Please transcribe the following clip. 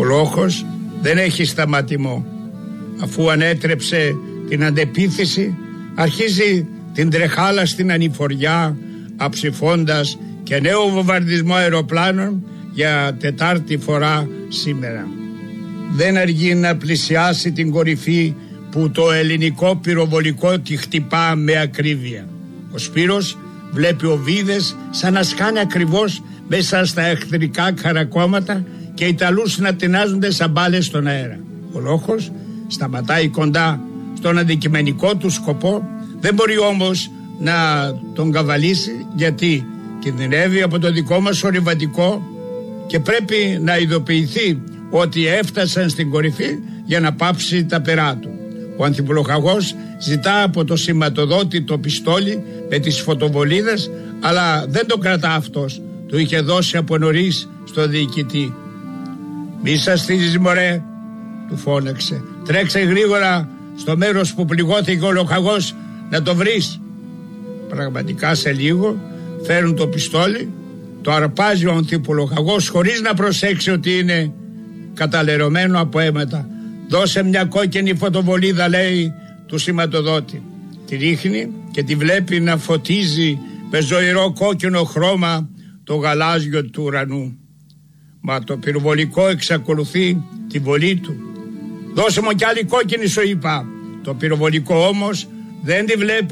Λόχος δεν έχει σταματημό. Αφού ανέτρεψε την αντεπίθεση, αρχίζει την τρεχάλα στην ανηφοριά, αψηφώντας και νέο βομβαρδισμό αεροπλάνων για τετάρτη φορά σήμερα. Δεν αργεί να πλησιάσει την κορυφή που το ελληνικό πυροβολικό τη χτυπά με ακρίβεια. Ο Σπύρος βλέπει οβίδες σαν να σκάνε ακριβώς μέσα στα εχθρικά καρακόμματα και οι Ιταλούς να τεινάζονται σαν μπάλες στον αέρα. Ο Λόχος σταματάει κοντά στον αντικειμενικό του σκοπό, δεν μπορεί όμως να τον καβαλήσει γιατί κινδυνεύει από το δικό μας ορειβατικό και πρέπει να ειδοποιηθεί ότι έφτασαν στην κορυφή για να πάψει τα περά του. Ο ανθιπολοχαγός ζητά από το σηματοδότη το πιστόλι με τις φωτοβολίδες, αλλά δεν το κρατά αυτός. Του είχε δώσει από νωρίς στο διοικητή. «Μη σας στήσεις μωρέ», του φώναξε. «Τρέξε γρήγορα στο μέρος που πληγώθηκε ο λοχαγός να το βρεις». Πραγματικά σε λίγο φέρουν το πιστόλι, το αρπάζει ο ανθιπολοχαγός χωρίς να προσέξει ότι είναι καταλερωμένο από αίματα. «Δώσε μια κόκκινη φωτοβολίδα», λέει του σηματοδότη. Τη ρίχνει και τη βλέπει να φωτίζει με ζωηρό κόκκινο χρώμα το γαλάζιο του ουρανού. Μα το πυροβολικό εξακολουθεί τη βολή του. «Δώσε μου κι άλλη κόκκινη», σου είπα. Το πυροβολικό όμως δεν τη βλέπει.